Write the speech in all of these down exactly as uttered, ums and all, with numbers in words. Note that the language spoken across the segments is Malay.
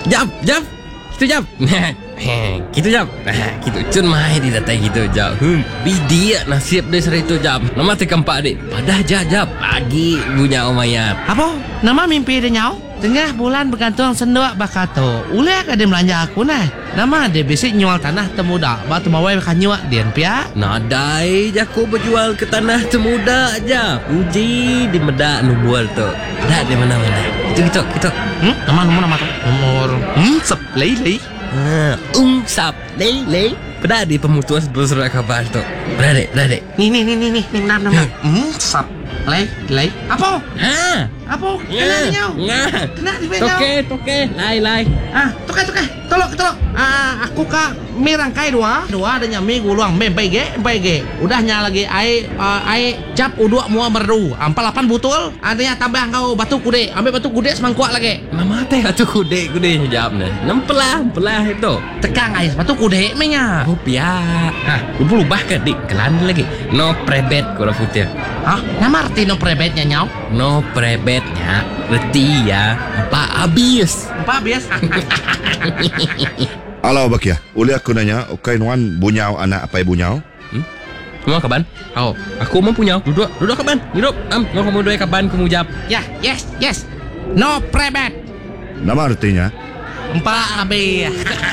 Jap, jap. Kita jap. Kita jap. Kita cun mai di datai kita jap. Hmm, bidia nasib dia seri tu jap. Nama tekan pak dik. Padah jap jap. Pagi punya omayat. Apa? Nama mimpi dia nyau? Tengah bulan bergantung sendok bakato. Ulek ada belanja aku nah. Nama dia bisik nyual tanah temuda. Batu mawai kan nyuak dian pia. Nadai jaku berjual ke tanah temuda aja. Uji di medak nu bual tu. Dak di mana-mana. Itu itu itu. Hmm? Nama nomor nama tu. Nomor. Hmm, sep lei lei. Ha, um sap lei lei. Pada di pemutuas bersurat khabar tu. Beradik, beradik. Ni ni ni ni ni ni nam nam. Hmm, sap lei lei. Apa? Ha, Apa? Kena ni nyau. Ngah. Kena di nyau. Toke, toke. Lai, lai. Ah, toke toke. Tolok tolok. Ah, aku ka merangkai dua. Dua ada nyami guluang me baige baige. Udah nya lagi ai uh, ai cap udua mua merdu. Ampal lapan butul. Artinya tambah kau batu kude. Ambil batu kude semangkuk lagi. Mama teh atuh kude kude jawab nah. Nempelah, pelah itu. Tekang ais batu kude me nya. Rupiah. Hah, lu lubah ke dik kelan lagi. No prebet kura putih. Hah? Nama arti no prebetnya nyau? No prebetnya reti ya. Pak habis. Apa bias? Alau bakia, uli aku nanya, okay nuan bunyau anak apa bunyau? Hmm? Mau kaban? Oh, aku mau punya. Duduk, duduk kaban. Hidup. Am, mau kamu dua kaban kamu jawab. Ya, yes, yes. No prebet. Nama artinya? Empat abi.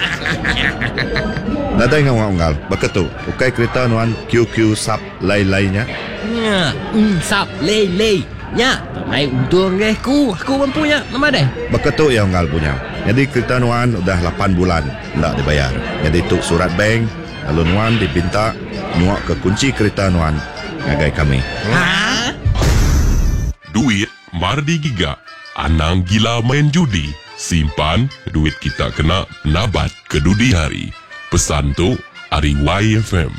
Nadai ngau ngau baketu, okay kereta nuan Q Q sap lai-lainya? Ya, um, sap, lei, lei. Ya, mai untung ke aku. Aku mampunya. Nama deh. Baketu yang ngal bunyau. Jadi kereta nuan udah lapan bulan tak dibayar. Jadi tuk surat bank, lalu nuan dipinta nyuak ke kunci kereta nuan ngagai kami. Hah? Duit Mardi Giga. Anang gila main judi. Simpan duit kita kena nabat kedudi hari. Pesan tu Ari Y F M.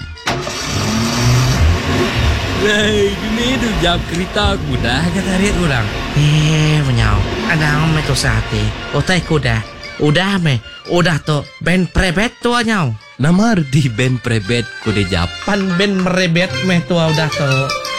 Hei, ini tu jawab kereta aku dah aja tarik orang. Eh, menyau. Ada me tu sate. Otai kuda. Udah me. Udah tu ben prebet tu nyau. Nama arti band prebet ku di jawab. Pan ben merebet me tu udah tu.